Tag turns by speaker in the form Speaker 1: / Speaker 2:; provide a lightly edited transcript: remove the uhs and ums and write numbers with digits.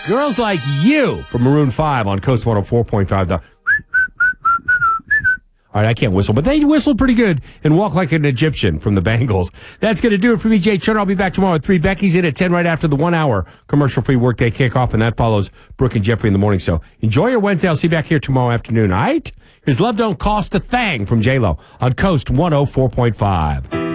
Speaker 1: Girls Like You from Maroon 5 on Coast 104.5. All right, I can't whistle, but they whistled pretty good and Walk Like an Egyptian from the Bangles. That's going to do it for me, Jay Turner. I'll be back tomorrow at 3. Becky's in at 10 right after the 1 hour commercial-free workday kickoff, and that follows Brooke and Jeffrey in the morning. So enjoy your Wednesday. I'll see you back here tomorrow afternoon, all right? Here's Love Don't Cost a Thing from J-Lo on Coast 104.5.